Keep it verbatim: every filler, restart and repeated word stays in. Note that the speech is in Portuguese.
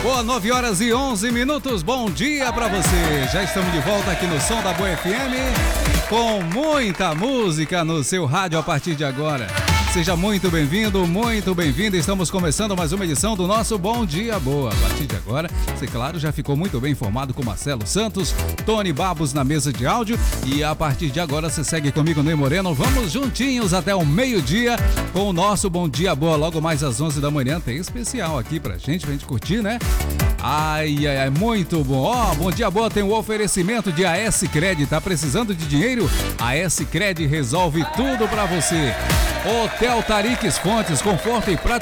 Boa, nove horas e onze minutos, bom dia pra você. Já estamos de volta aqui no Som da Boa F M, com muita música no seu rádio a partir de agora. Seja muito bem-vindo, muito bem-vinda. Estamos começando mais uma edição do nosso Bom Dia Boa. A partir de agora, você, claro, já ficou muito bem informado com Marcelo Santos, Tony Babos na mesa de áudio. E a partir de agora, você segue comigo, Ney Moreno. Vamos juntinhos até o meio-dia com o nosso Bom Dia Boa. Logo mais às onze da manhã, tem especial aqui pra gente, pra gente curtir, né? Ai, ai, ai, muito bom. Ó, oh, Bom Dia Boa tem o um oferecimento de A S Cred. Tá precisando de dinheiro? A S Cred resolve tudo pra você. Hotel Tariques Fontes, conforto e